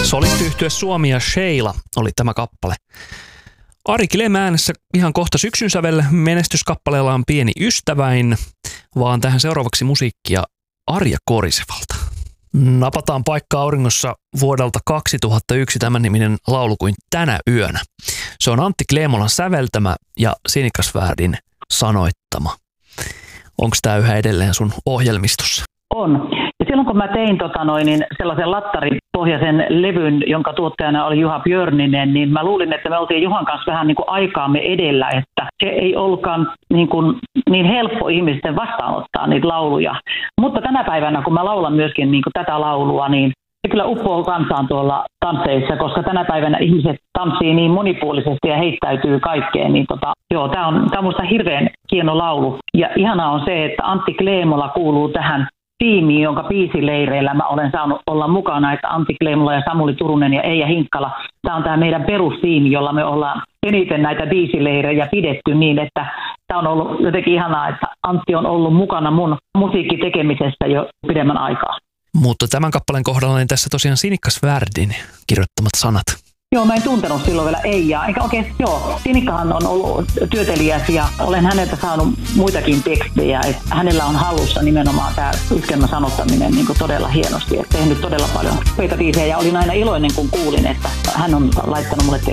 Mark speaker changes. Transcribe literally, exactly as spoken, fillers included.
Speaker 1: Solistiyhtye Suomi ja Sheila oli tämä kappale. Ari Kilem äänessä ihan kohta syksyn sävel. Menestyskappaleella on Pieni ystäväin, vaan tähän seuraavaksi musiikkia Arja Korisevalta. Napataan paikka auringossa vuodelta kaksituhattayksi tämän niminen laulu kuin Tänä yönä. Se on Antti Kleemolan säveltämä ja Sinikka Svärdin sanoittama. Onko tämä yhä edelleen sun ohjelmistossa?
Speaker 2: On. Ja silloin kun mä tein tota noin, niin sellaisen lattaripohjaisen levyn, jonka tuottajana oli Juha Björninen, niin mä luulin, että me oltiin Juhan kanssa vähän niin kuin aikaamme edellä, että se ei ollutkaan niin, kuin, niin helppo ihmisten vastaanottaa niitä lauluja. Mutta tänä päivänä, kun mä laulan myöskin niin kuin tätä laulua, niin se kyllä uppoo kansaan tuolla tansseissa, koska tänä päivänä ihmiset tanssii niin monipuolisesti ja heittäytyy kaikkeen. Niin tota, joo, tää on, tää on musta hirveän hieno laulu. Ja ihanaa on se, että Antti Kleemola kuuluu tähän tiimiin, jonka biisileireillä mä olen saanut olla mukana, että Antti Kleemola ja Samuli Turunen ja Eija Hinkkala. Tämä on tämä meidän perustiimi, jolla me ollaan eniten näitä biisileirejä pidetty niin, että tämä on ollut jotenkin ihanaa, että Antti on ollut mukana mun musiikkitekemisessä jo pidemmän aikaa.
Speaker 1: Mutta tämän kappaleen kohdalla niin tässä tosiaan Sinikka Svärdin kirjoittamat sanat.
Speaker 2: Joo, mä en tuntenut silloin vielä Eijaa. Eikä oikein, joo, Sinikkahan on ollut työtelijäs ja olen häneltä saanut muitakin tekstejä. Että hänellä on hallussa nimenomaan tämä yskelmä sanottaminen niin kuin todella hienosti. Että tehnyt todella paljon upeita biisejä ja olin aina iloinen, kun kuulin, että hän on laittanut mulle tekstejä.